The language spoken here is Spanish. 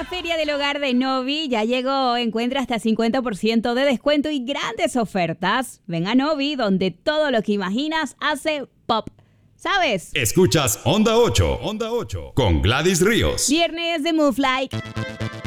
Feria del Hogar de Novi ya llegó. Encuentra hasta 50% de descuento y grandes ofertas. Ven a Novi, donde todo lo que imaginas hace pop. ¿Sabes? Escuchas Onda 8 con Gladys Ríos. Viernes de Move Like.